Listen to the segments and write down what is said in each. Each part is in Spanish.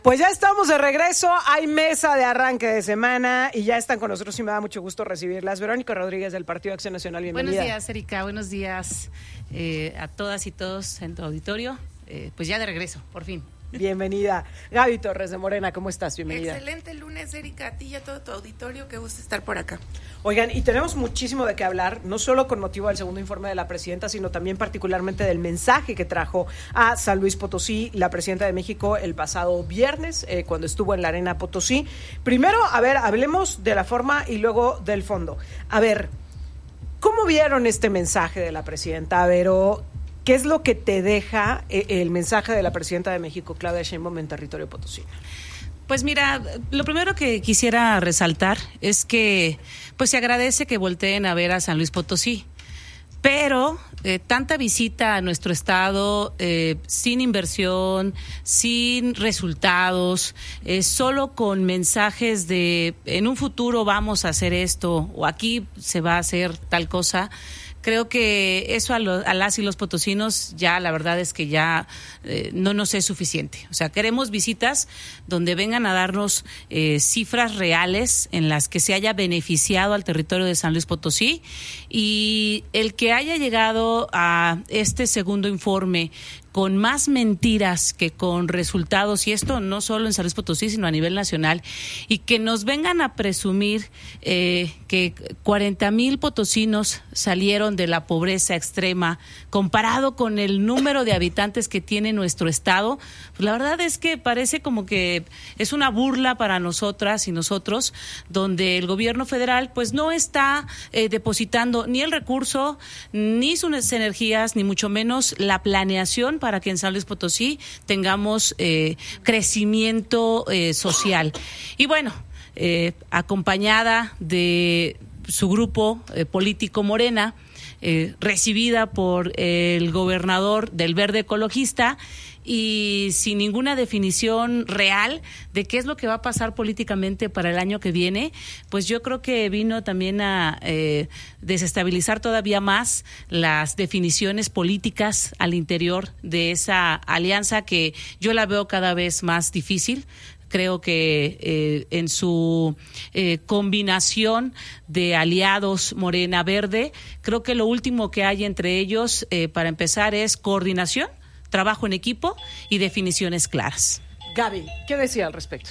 Pues ya estamos de regreso, hay mesa de arranque de semana y ya están con nosotros y me da mucho gusto recibirlas. Verónica Rodríguez del Partido Acción Nacional, bienvenida. Buenos días, Erika, buenos días a todas y todos en tu auditorio. Pues ya de regreso, por fin. Bienvenida. Gaby Torres de Morena, ¿cómo estás? Bienvenida. Excelente lunes, Erika, a ti y a todo tu auditorio, qué gusto estar por acá. Oigan, y tenemos muchísimo de qué hablar, no solo con motivo del segundo informe de la presidenta, sino también particularmente del mensaje que trajo a San Luis Potosí la presidenta de México el pasado viernes, cuando estuvo en la Arena Potosí. Primero, a ver, hablemos de la forma y luego del fondo. A ver, ¿cómo vieron este mensaje de la presidenta, Vero? ¿Qué es lo que te deja el mensaje de la presidenta de México, Claudia Sheinbaum, en territorio potosino? Pues mira, lo primero que quisiera resaltar es que pues se agradece que volteen a ver a San Luis Potosí, pero tanta visita a nuestro estado sin inversión, sin resultados, solo con mensajes de en un futuro vamos a hacer esto o aquí se va a hacer tal cosa. Creo que eso a las y los potosinos ya la verdad es que ya no nos es suficiente. O sea, queremos visitas donde vengan a darnos cifras reales en las que se haya beneficiado al territorio de San Luis Potosí, y el que haya llegado a este segundo informe con más mentiras que con resultados, y esto no solo en San Luis Potosí, sino a nivel nacional, y que nos vengan a presumir que 40,000 potosinos salieron de la pobreza extrema comparado con el número de habitantes que tiene nuestro estado, pues la verdad es que parece como que es una burla para nosotras y nosotros, donde el gobierno federal pues no está depositando ni el recurso, ni sus energías, ni mucho menos la planeación para que en San Luis Potosí tengamos crecimiento social. Y bueno, acompañada de su grupo político Morena, recibida por el gobernador del Verde Ecologista, y sin ninguna definición real de qué es lo que va a pasar políticamente para el año que viene, pues yo creo que vino también a desestabilizar todavía más las definiciones políticas al interior de esa alianza, que yo la veo cada vez más difícil. Creo que en su combinación de aliados Morena Verde, creo que lo último que hay entre ellos, para empezar, es coordinación, trabajo en equipo y definiciones claras. Gaby, ¿qué decía al respecto?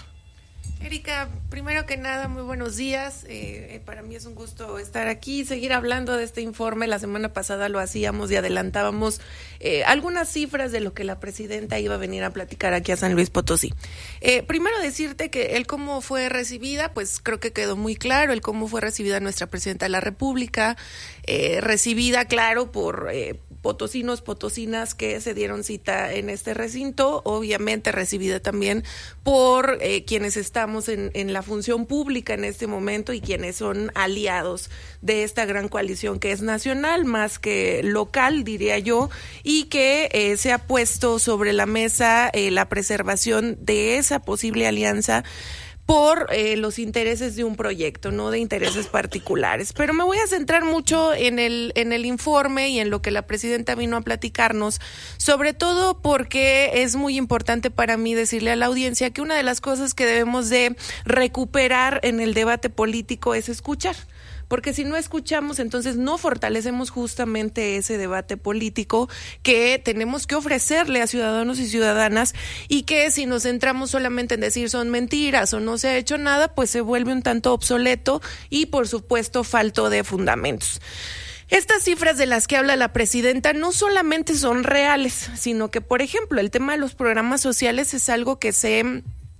Erika, primero que nada, muy buenos días. Para mí es un gusto estar aquí y seguir hablando de este informe. La semana pasada lo hacíamos y adelantábamos algunas cifras de lo que la presidenta iba a venir a platicar aquí a San Luis Potosí. Primero decirte que el cómo fue recibida, pues creo que quedó muy claro el cómo fue recibida nuestra presidenta de la República, recibida, claro, por potosinos, potosinas que se dieron cita en este recinto, obviamente recibida también por quienes estamos en la función pública en este momento y quienes son aliados de esta gran coalición que es nacional más que local, diría yo, y que se ha puesto sobre la mesa la preservación de esa posible alianza por los intereses de un proyecto, no de intereses particulares. Pero me voy a centrar mucho en el informe y en lo que la presidenta vino a platicarnos, sobre todo porque es muy importante para mí decirle a la audiencia que una de las cosas que debemos de recuperar en el debate político es escuchar. Porque si no escuchamos, entonces no fortalecemos justamente ese debate político que tenemos que ofrecerle a ciudadanos y ciudadanas, y que si nos centramos solamente en decir son mentiras o no se ha hecho nada, pues se vuelve un tanto obsoleto y por supuesto falto de fundamentos. Estas cifras de las que habla la presidenta no solamente son reales, sino que, por ejemplo, el tema de los programas sociales es algo que se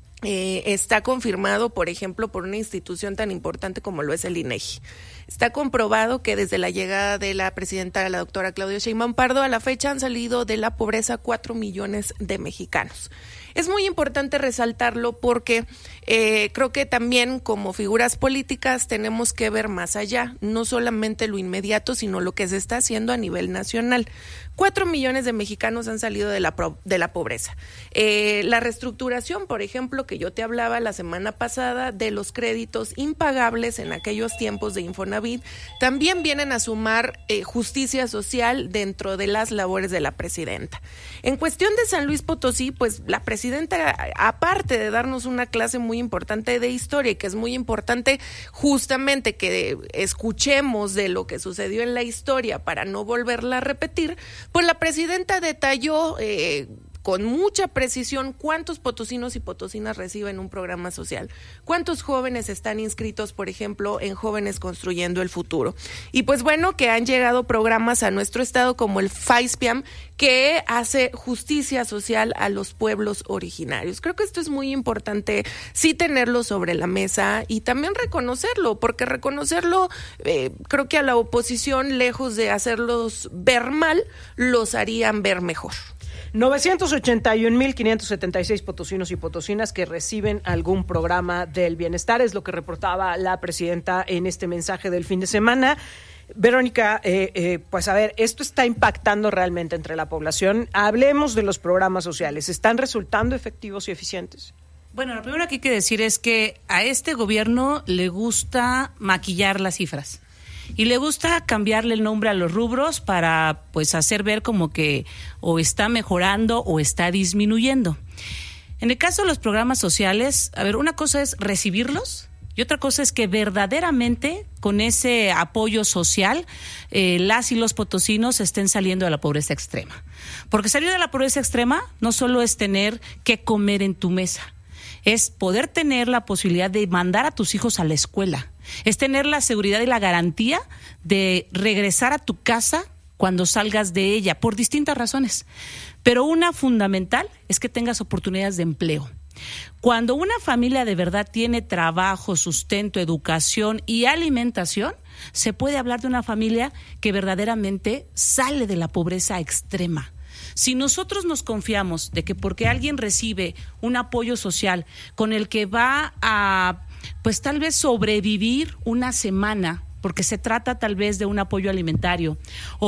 está confirmado, por ejemplo, por una institución tan importante como lo es el INEGI. Está comprobado que desde la llegada de la presidenta, la doctora Claudia Sheinbaum Pardo, a la fecha han salido de la pobreza 4 millones de mexicanos. Es muy importante resaltarlo porque creo que también como figuras políticas tenemos que ver más allá, no solamente lo inmediato, sino lo que se está haciendo a nivel nacional. 4 millones de mexicanos han salido de la pobreza. La reestructuración, por ejemplo, que yo te hablaba la semana pasada de los créditos impagables en aquellos tiempos de Infonavit, Infonavit, también vienen a sumar justicia social dentro de las labores de la presidenta. En cuestión de San Luis Potosí, pues la presidenta, aparte de darnos una clase muy importante de historia, y que es muy importante justamente que escuchemos de lo que sucedió en la historia para no volverla a repetir, pues la presidenta detalló con mucha precisión cuántos potosinos y potosinas reciben un programa social, cuántos jóvenes están inscritos, por ejemplo, en Jóvenes Construyendo el Futuro. Y pues bueno, que han llegado programas a nuestro estado como el FAISPIAM, que hace justicia social a los pueblos originarios. Creo que esto es muy importante, sí tenerlo sobre la mesa y también reconocerlo, porque reconocerlo, creo que a la oposición, lejos de hacerlos ver mal, los harían ver mejor. 981,576 potosinos y potosinas que reciben algún programa del bienestar, es lo que reportaba la presidenta en este mensaje del fin de semana. Verónica, pues a ver, esto está impactando realmente entre la población. Hablemos de los programas sociales. ¿Están resultando efectivos y eficientes? Bueno, lo primero que hay que decir es que a este gobierno le gusta maquillar las cifras. Y le gusta cambiarle el nombre a los rubros para pues hacer ver como que o está mejorando o está disminuyendo. En el caso de los programas sociales, a ver, una cosa es recibirlos y otra cosa es que verdaderamente con ese apoyo social las y los potosinos estén saliendo de la pobreza extrema. Porque salir de la pobreza extrema no solo es tener que comer en tu mesa, es poder tener la posibilidad de mandar a tus hijos a la escuela, es tener la seguridad y la garantía de regresar a tu casa cuando salgas de ella, por distintas razones. Pero una fundamental es que tengas oportunidades de empleo. Cuando una familia de verdad tiene trabajo, sustento, educación y alimentación, se puede hablar de una familia que verdaderamente sale de la pobreza extrema. Si nosotros nos confiamos de que porque alguien recibe un apoyo social con el que va a, pues tal vez sobrevivir una semana, porque se trata tal vez de un apoyo alimentario,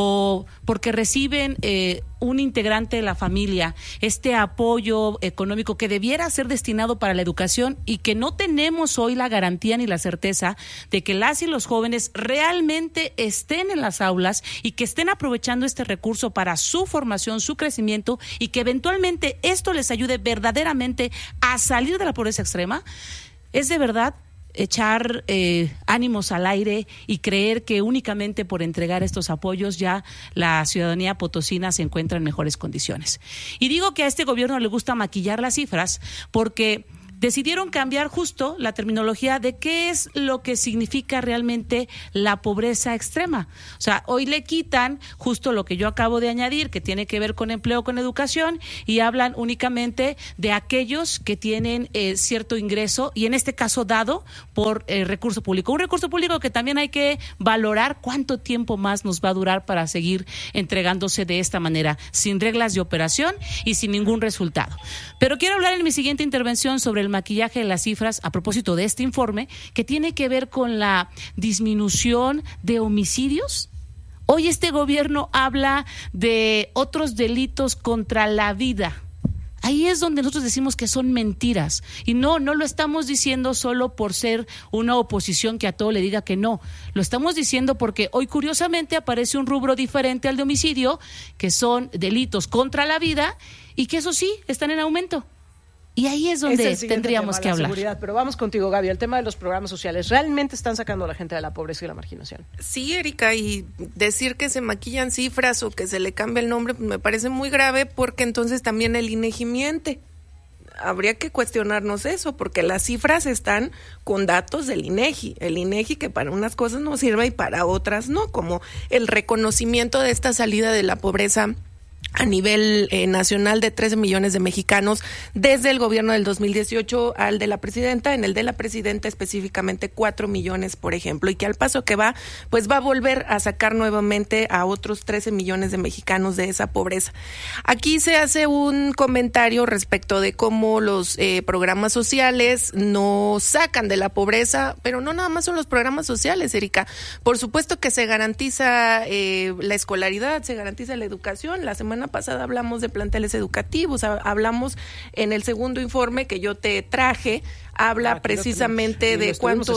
o porque reciben un integrante de la familia este apoyo económico que debiera ser destinado para la educación y que no tenemos hoy la garantía ni la certeza de que las y los jóvenes realmente estén en las aulas y que estén aprovechando este recurso para su formación, su crecimiento y que eventualmente esto les ayude verdaderamente a salir de la pobreza extrema, es de verdad echar ánimos al aire y creer que únicamente por entregar estos apoyos ya la ciudadanía potosina se encuentra en mejores condiciones. Y digo que a este gobierno le gusta maquillar las cifras porque decidieron cambiar justo la terminología de qué es lo que significa realmente la pobreza extrema. O sea, hoy le quitan justo lo que yo acabo de añadir, que tiene que ver con empleo, con educación, y hablan únicamente de aquellos que tienen cierto ingreso, y en este caso dado por recurso público. Un recurso público que también hay que valorar cuánto tiempo más nos va a durar para seguir entregándose de esta manera, sin reglas de operación y sin ningún resultado. Pero quiero hablar en mi siguiente intervención sobre el maquillaje de las cifras a propósito de este informe que tiene que ver con la disminución de homicidios. Hoy este gobierno habla de otros delitos contra la vida. Ahí es donde nosotros decimos que son mentiras. Y no lo estamos diciendo solo por ser una oposición que a todo le diga que no. Lo estamos diciendo porque hoy curiosamente aparece un rubro diferente al de homicidio, que son delitos contra la vida y que eso sí, están en aumento. Y ahí es donde tendríamos que hablar. Seguridad. Pero vamos contigo, Gaby, el tema de los programas sociales. ¿Realmente están sacando a la gente de la pobreza y la marginación? Sí, Erika, y decir que se maquillan cifras o que se le cambia el nombre me parece muy grave porque entonces también el INEGI miente. Habría que cuestionarnos eso porque las cifras están con datos del INEGI. El INEGI que para unas cosas no sirve y para otras no, como el reconocimiento de esta salida de la pobreza a nivel nacional de 13 millones de mexicanos desde el gobierno del 2018 al de la presidenta, en el de la presidenta específicamente 4 millones, por ejemplo, y que al paso que va, pues va a volver a sacar nuevamente a otros 13 millones de mexicanos de esa pobreza. Aquí se hace un comentario respecto de cómo los programas sociales nos sacan de la pobreza, pero no nada más son los programas sociales, Erika. Por supuesto que se garantiza la escolaridad, se garantiza la educación. La semana semana pasada hablamos de planteles educativos, hablamos en el segundo informe que yo te traje, habla precisamente de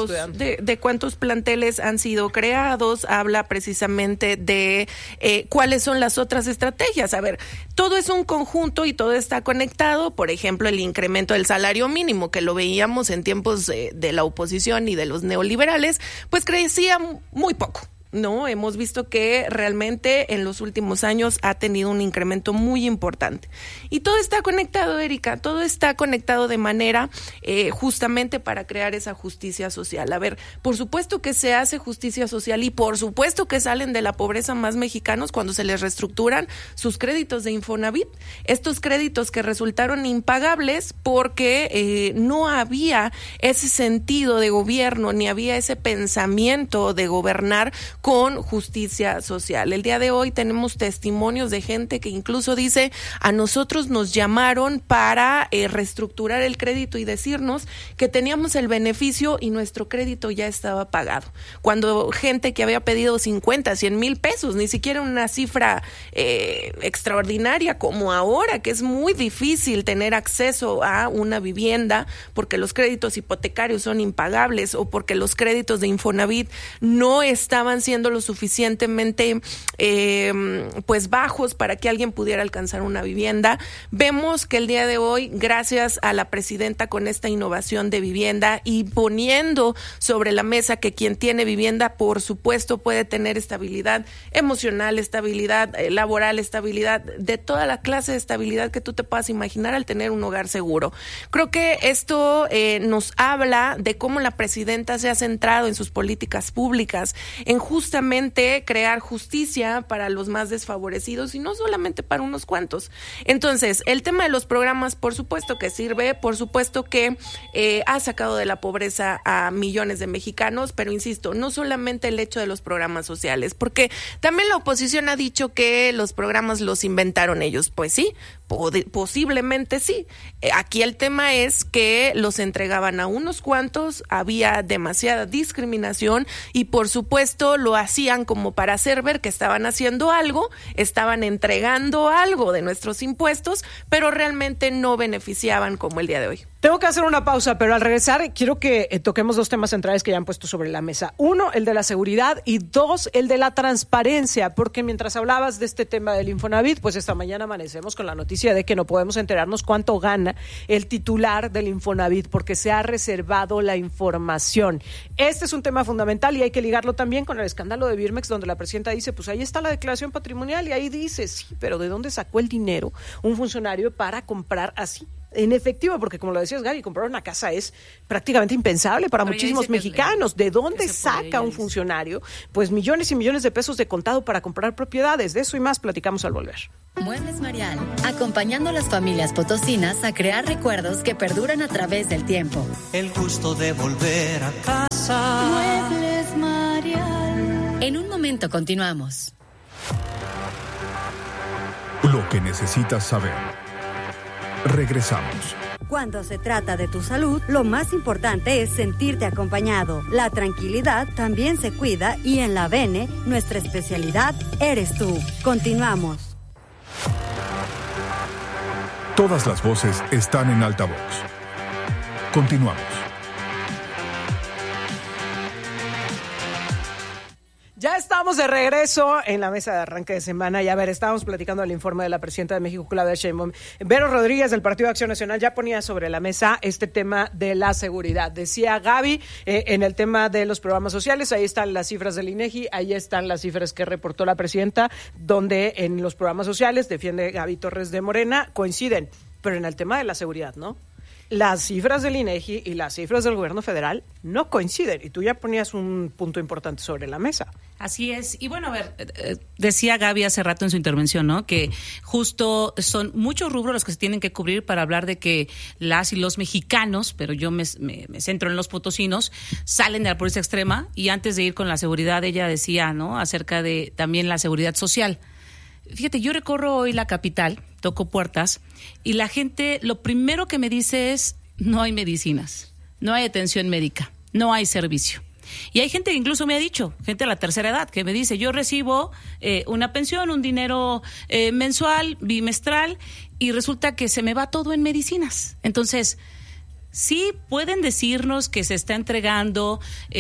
cuántos planteles han sido creados, habla precisamente de cuáles son las otras estrategias. A ver, todo es un conjunto y todo está conectado. Por ejemplo, el incremento del salario mínimo, que lo veíamos en tiempos de la oposición y de los neoliberales, pues crecía muy poco. No, hemos visto que realmente en los últimos años ha tenido un incremento muy importante. Y todo está conectado, Erika, todo está conectado de manera justamente para crear esa justicia social. A ver, por supuesto que se hace justicia social y por supuesto que salen de la pobreza más mexicanos cuando se les reestructuran sus créditos de Infonavit. Estos créditos que resultaron impagables porque no había ese sentido de gobierno, ni había ese pensamiento de gobernar con justicia social. El día de hoy tenemos testimonios de gente que incluso dice, a nosotros nos llamaron para reestructurar el crédito y decirnos que teníamos el beneficio y nuestro crédito ya estaba pagado. Cuando gente que había pedido 50, 100 mil pesos, ni siquiera una cifra extraordinaria como ahora, que es muy difícil tener acceso a una vivienda porque los créditos hipotecarios son impagables o porque los créditos de Infonavit no estaban siendo lo suficientemente pues bajos para que alguien pudiera alcanzar una vivienda. Vemos que el día de hoy, gracias a la presidenta con esta innovación de vivienda y poniendo sobre la mesa que quien tiene vivienda, por supuesto, puede tener estabilidad emocional, estabilidad laboral, estabilidad de toda la clase de estabilidad que tú te puedas imaginar al tener un hogar seguro. Creo que esto nos habla de cómo la presidenta se ha centrado en sus políticas públicas, en justamente crear justicia para los más desfavorecidos y no solamente para unos cuantos. Entonces, el tema de los programas, por supuesto que sirve, por supuesto que ha sacado de la pobreza a millones de mexicanos, pero insisto, no solamente el hecho de los programas sociales, porque también la oposición ha dicho que los programas los inventaron ellos. Pues sí, posiblemente sí. Aquí el tema es que los entregaban a unos cuantos, había demasiada discriminación y por supuesto lo hacían como para hacer ver que estaban haciendo algo, estaban entregando algo de nuestros impuestos, pero realmente no beneficiaban como el día de hoy. Tengo que hacer una pausa, pero al regresar quiero que toquemos dos temas centrales que ya han puesto sobre la mesa. Uno, el de la seguridad y dos, el de la transparencia, porque mientras hablabas de este tema del Infonavit, pues esta mañana amanecemos con la noticia de que no podemos enterarnos cuánto gana el titular del Infonavit porque se ha reservado la información. Este es un tema fundamental y hay que ligarlo también con el escándalo de Birmex, donde la presidenta dice, pues ahí está la declaración patrimonial y ahí dice, sí, pero ¿de dónde sacó el dinero un funcionario para comprar así? En efectivo, porque como lo decías, Gaby, comprar una casa es prácticamente impensable para muchísimos mexicanos. ¿De dónde saca un funcionario pues millones y millones de pesos de contado para comprar propiedades? De eso y más platicamos al volver. Muebles Marial, acompañando a las familias potosinas a crear recuerdos que perduran a través del tiempo. El gusto de volver a casa. Muebles Marial. En un momento continuamos. Lo que necesitas saber. Regresamos. Cuando se trata de tu salud, lo más importante es sentirte acompañado. La tranquilidad también se cuida y en la Bene, nuestra especialidad eres tú. Continuamos. Todas las voces están en altavoz. Continuamos. Ya estamos de regreso en la mesa de arranque de semana y a ver, estábamos platicando del informe de la presidenta de México, Claudia Sheinbaum. Vero Rodríguez del Partido de Acción Nacional ya ponía sobre la mesa este tema de la seguridad. Decía Gaby, en el tema de los programas sociales, ahí están las cifras del INEGI, ahí están las cifras que reportó la presidenta, donde en los programas sociales, defiende Gaby Torres de Morena, coinciden, pero en el tema de la seguridad, ¿no? Las cifras del INEGI y las cifras del gobierno federal no coinciden y tú ya ponías un punto importante sobre la mesa. Así es. Y bueno, a ver, decía Gaby hace rato en su intervención, ¿no? Que justo son muchos rubros los que se tienen que cubrir para hablar de que las y los mexicanos, pero yo me centro en los potosinos, salen de la pobreza extrema. Y antes de ir con la seguridad, ella decía, ¿no? Acerca de también la seguridad social. Fíjate, yo recorro hoy la capital, toco puertas, y la gente lo primero que me dice es, no hay medicinas, no hay atención médica, no hay servicio. Y hay gente que incluso me ha dicho, gente de la tercera edad, que me dice, yo recibo una pensión, un dinero mensual, bimestral, y resulta que se me va todo en medicinas. Entonces, sí pueden decirnos que se está entregando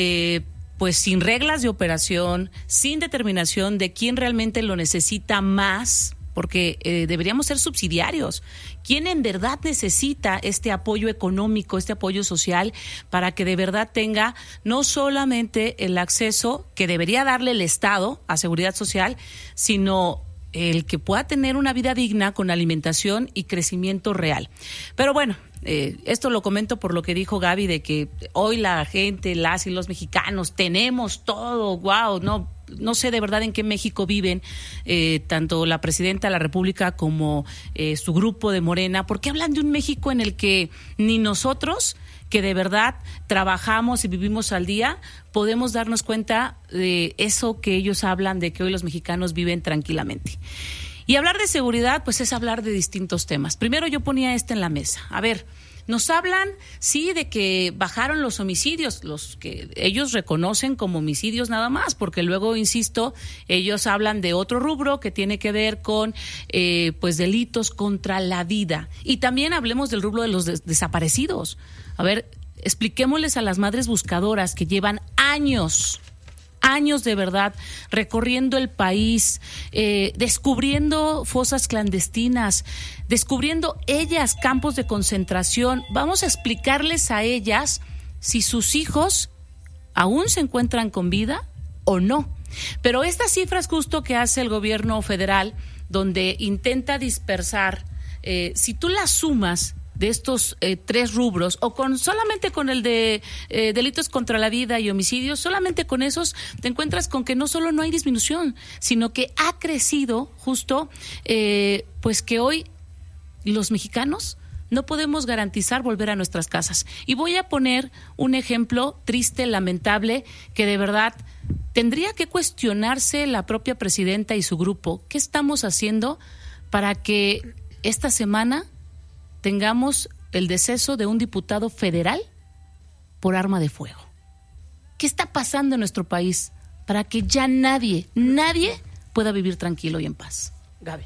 pues sin reglas de operación, sin determinación de quién realmente lo necesita más, porque deberíamos ser subsidiarios. ¿Quién en verdad necesita este apoyo económico, este apoyo social, para que de verdad tenga no solamente el acceso que debería darle el Estado a seguridad social, sino el que pueda tener una vida digna con alimentación y crecimiento real? Pero bueno, esto lo comento por lo que dijo Gaby, de que hoy la gente, las y los mexicanos, tenemos todo, wow, no sé de verdad en qué México viven tanto la presidenta de la República como su grupo de Morena, porque hablan de un México en el que ni nosotros, que de verdad trabajamos y vivimos al día, podemos darnos cuenta de eso que ellos hablan, de que hoy los mexicanos viven tranquilamente. Y hablar de seguridad, pues es hablar de distintos temas. Primero yo ponía en la mesa. A ver, nos hablan, sí, de que bajaron los homicidios, los que ellos reconocen como homicidios nada más, porque luego, insisto, ellos hablan de otro rubro que tiene que ver con pues delitos contra la vida. Y también hablemos del rubro de los desaparecidos. A ver, expliquémosles a las madres buscadoras que llevan años de verdad recorriendo el país, descubriendo fosas clandestinas, descubriendo ellas campos de concentración. Vamos a explicarles a ellas si sus hijos aún se encuentran con vida o no. Pero estas cifras justo que hace el gobierno federal, donde intenta dispersar, si tú las sumas de estos tres rubros, o solamente con el de delitos contra la vida y homicidios, solamente con esos te encuentras con que no solo no hay disminución, sino que ha crecido justo, pues que hoy los mexicanos no podemos garantizar volver a nuestras casas. Y voy a poner un ejemplo triste, lamentable, que de verdad tendría que cuestionarse la propia presidenta y su grupo. ¿Qué estamos haciendo para que esta semana tengamos el deceso de un diputado federal por arma de fuego? ¿Qué está pasando en nuestro país para que ya nadie pueda vivir tranquilo y en paz? Gaby.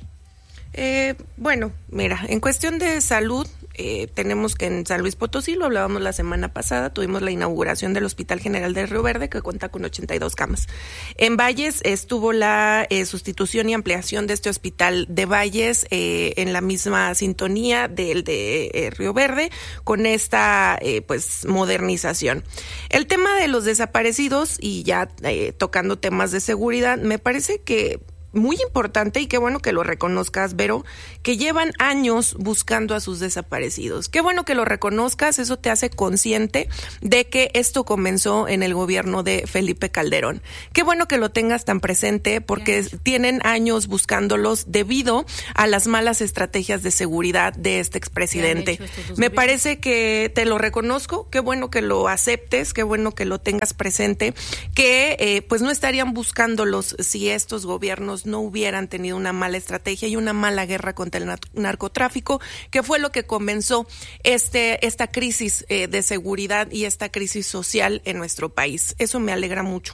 Bueno, mira, en cuestión de salud, tenemos que en San Luis Potosí, lo hablábamos la semana pasada, tuvimos la inauguración del Hospital General de Río Verde, que cuenta con 82 camas. En Valles estuvo la sustitución y ampliación de este hospital de Valles en la misma sintonía del de Río Verde, con esta pues modernización. El tema de los desaparecidos, y ya tocando temas de seguridad, me parece que muy importante, y qué bueno que lo reconozcas, Vero, que llevan años buscando a sus desaparecidos. Qué bueno que lo reconozcas, eso te hace consciente de que esto comenzó en el gobierno de Felipe Calderón. Qué bueno que lo tengas tan presente, porque tienen años buscándolos debido a las malas estrategias de seguridad de este expresidente. Me parece que te lo reconozco, qué bueno que lo aceptes, qué bueno que lo tengas presente, que pues no estarían buscándolos si estos gobiernos no hubieran tenido una mala estrategia y una mala guerra contra el narcotráfico, que fue lo que comenzó esta crisis de seguridad y esta crisis social en nuestro país. Eso me alegra mucho.